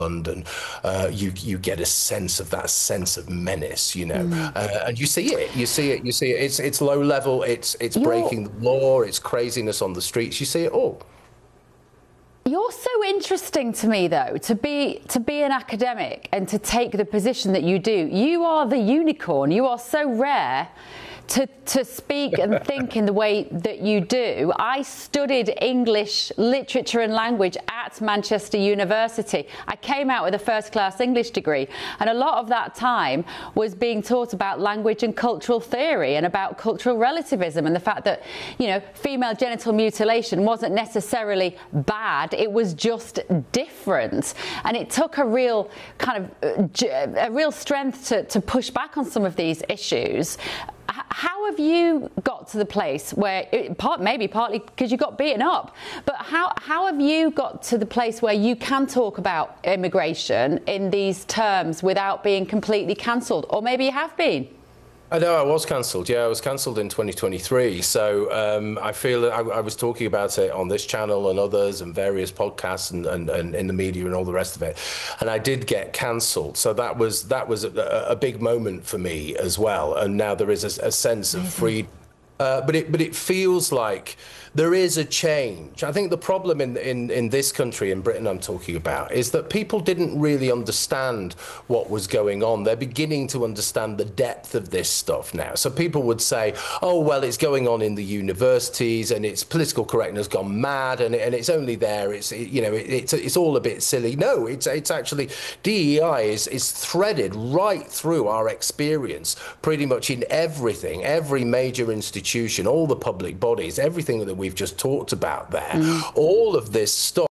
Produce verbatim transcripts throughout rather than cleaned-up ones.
London, uh, you you get a sense of that sense of menace, you know, Mm. uh, and you see it, you see it, you see it. It's it's low level, it's it's You're, breaking the law, it's craziness on the streets. You see it all. You're so interesting to me, though, to be to be an academic and to take the position that you do. You are the unicorn. You are so rare to, to speak and think in the way that you do. I studied English literature and language at Manchester University. I came out with a first-class English degree, and a lot of that time was being taught about language and cultural theory and about cultural relativism and the fact that, you know, female genital mutilation wasn't necessarily bad, it was just different. And it took a real kind of a real strength to, to push back on some of these issues. How have you got to the place where, it, part, maybe partly because you got beaten up, but how, how have you got to the place where you can talk about immigration in these terms without being completely cancelled? Or maybe you have been? I know I was cancelled. Yeah, I was cancelled in twenty twenty-three. So um, I feel that I, I was talking about it on this channel and others and various podcasts and, and, and in the media and all the rest of it. And I did get cancelled. So that was that was a, a big moment for me as well. And now there is a, a sense of freedom. Uh, but it but it feels like there is a change. I think the problem in, in, in this country, in Britain I'm talking about, is that people didn't really understand what was going on. They're beginning to understand the depth of this stuff now. So people would say, oh, well, it's going on in the universities and it's political correctness gone mad and, and it's only there. It's, it, you know, it, it's, it's all a bit silly. No, it's, it's actually, D E I is, is threaded right through our experience, pretty much in everything, every major institution, all the public bodies, everything that we've just talked about there, mm. all of this stuff.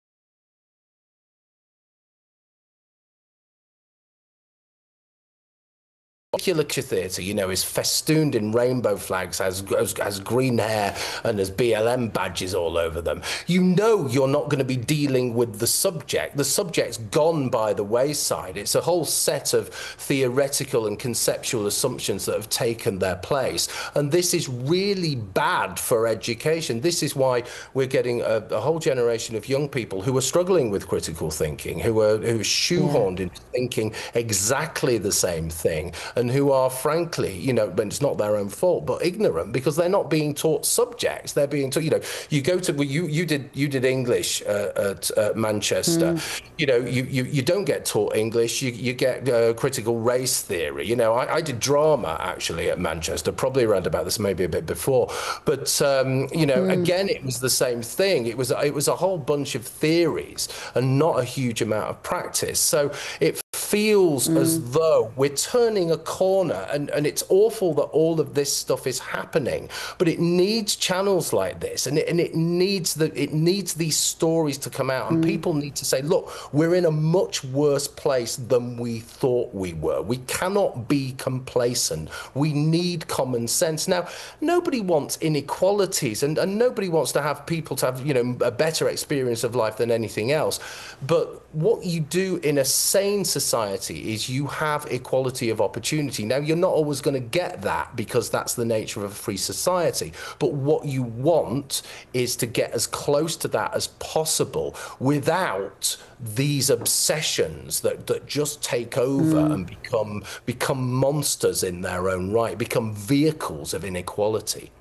Lecture theatre, you know, is festooned in rainbow flags, has, has has green hair and has B L M badges all over them. You know you're not going to be dealing with the subject. The subject's gone by the wayside. It's a whole set of theoretical and conceptual assumptions that have taken their place. And this is really bad for education. This is why we're getting a, a whole generation of young people who are struggling with critical thinking, who are, who are shoehorned yeah. into thinking exactly the same thing, and who are, frankly, you know, but it's not their own fault, but ignorant because they're not being taught subjects. They're being taught, you know, you go to, well, you you did you did English uh, at uh, Manchester. Mm. You know, you, you you don't get taught English. You you get uh, critical race theory. You know, I, I did drama actually at Manchester, probably around about this, maybe a bit before. But um, you know, mm. again, it was the same thing. It was it was a whole bunch of theories and not a huge amount of practice. So it feels mm. as though we're turning a corner, and, and it's awful that all of this stuff is happening, but it needs channels like this, and it, and it needs the it needs these stories to come out, and mm. people need to say, look, we're in a much worse place than we thought we were. We cannot be complacent. We need common sense. Now, nobody wants inequalities, and, and nobody wants to have people to have, you know, a better experience of life than anything else. But what you do in a sane society is you have equality of opportunity. Now, you're not always going to get that because that's the nature of a free society. But what you want is to get as close to that as possible without these obsessions that, that just take over mm. and become, become monsters in their own right, become vehicles of inequality.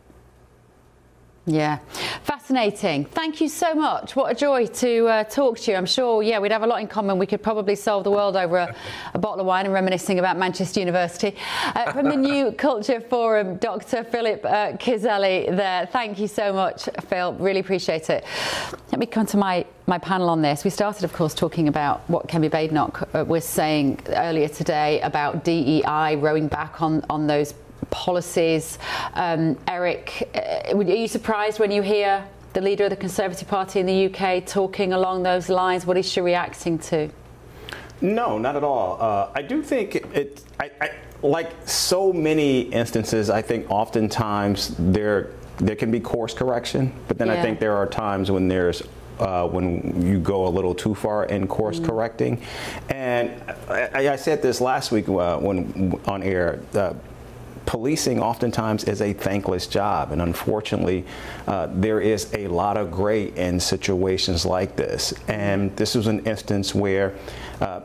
Yeah, fascinating. Thank you so much. What a joy to uh, talk to you. I'm sure, yeah, we'd have a lot in common. We could probably solve the world over a, a bottle of wine and reminiscing about Manchester University. Uh, from the New Culture Forum, Doctor Philip uh, Kinsella there. Thank you so much, Phil. Really appreciate it. Let me come to my, my panel on this. We started, of course, talking about what Kemi Badenoch uh, was saying earlier today about D E I rowing back on, on those policies. Um, Eric, uh, are you surprised when you hear the leader of the Conservative Party in the U K talking along those lines? What is she reacting to? No, not at all. Uh, I do think it, it I, I, like so many instances, I think oftentimes there there can be course correction, but then yeah. I think there are times when there's Uh, when you go a little too far in course mm. correcting. And I, I said this last week uh, when on air. Uh, Policing oftentimes is a thankless job, and unfortunately uh, there is a lot of gray in situations like this. And this was an instance where uh,